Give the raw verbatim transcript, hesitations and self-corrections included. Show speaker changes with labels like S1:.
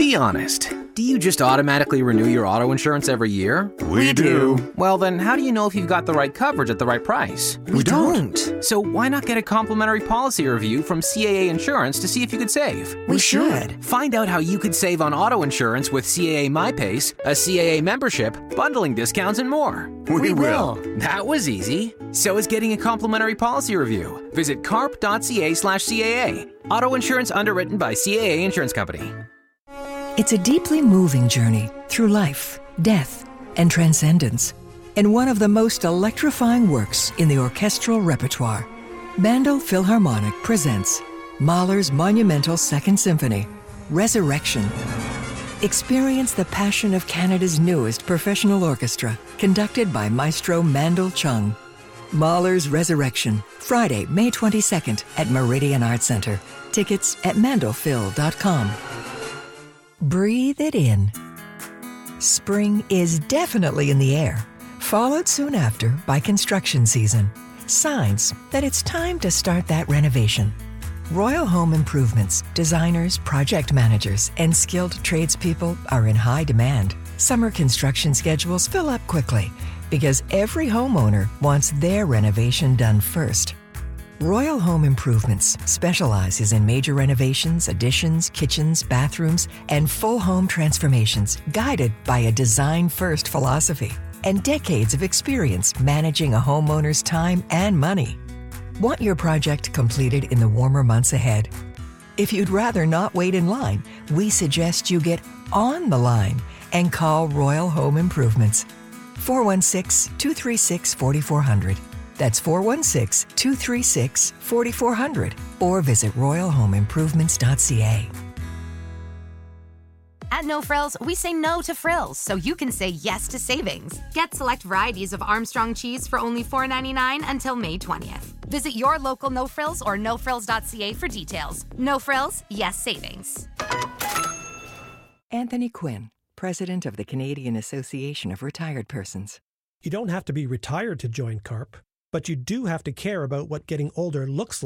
S1: Be honest. Do you just automatically renew your auto insurance every year?
S2: We do.
S1: Well, then how do you know if you've got the right coverage at the right price?
S2: We don't.
S1: So why not get a complimentary policy review from C A A Insurance to see if you could save?
S2: We should.
S1: Find out how you could save on auto insurance with C A A MyPace, a C A A membership, bundling discounts, and more.
S2: We, we will.
S1: That was easy. So is getting a complimentary policy review. Visit carp.ca slash CAA. Auto insurance underwritten by C A A Insurance Company.
S3: It's a deeply moving journey through life, death, and transcendence, and one of the most electrifying works in the orchestral repertoire. Mandel Philharmonic presents Mahler's monumental Second Symphony, Resurrection. Experience the passion of Canada's newest professional orchestra, conducted by Maestro Mandel Chung. Mahler's Resurrection, Friday, May twenty-second at Meridian Arts Center. Tickets at mandel phil dot com. Breathe it in. Spring is definitely in the air, followed soon after by construction season. Signs that it's time to start that renovation. Royal Home Improvements, designers, project managers, and skilled tradespeople are in high demand. Summer construction schedules fill up quickly because every homeowner wants their renovation done first. Royal Home Improvements specializes in major renovations, additions, kitchens, bathrooms, and full home transformations, guided by a design-first philosophy and decades of experience managing a homeowner's time and money. Want your project completed in the warmer months ahead? If you'd rather not wait in line, we suggest you get on the line and call Royal Home Improvements. four one six, two three six, four four zero zero. That's four one six, two three six, four four zero zero. Or visit royal home improvements dot c a.
S4: At No Frills, we say no to frills so you can say yes to savings. Get select varieties of Armstrong cheese for only four ninety-nine until May twentieth. Visit your local No Frills or no frills dot c a for details. No Frills, yes savings.
S3: Anthony Quinn, President of the Canadian Association of Retired Persons.
S5: You don't have to be retired to join CARP, but you do have to care about what getting older looks like.